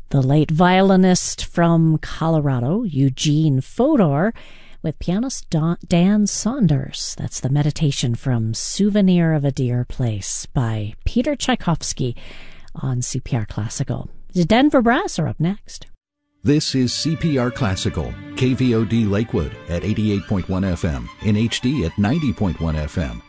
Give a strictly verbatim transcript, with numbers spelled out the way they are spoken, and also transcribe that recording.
The late violinist from Colorado, Eugene Fodor, with pianist Don, Dan Saunders. That's the meditation from Souvenir of a Dear Place by Peter Tchaikovsky on C P R Classical. The Denver Brass are up next. This is C P R Classical, K V O D Lakewood at eighty-eight point one F M, in H D at ninety point one F M,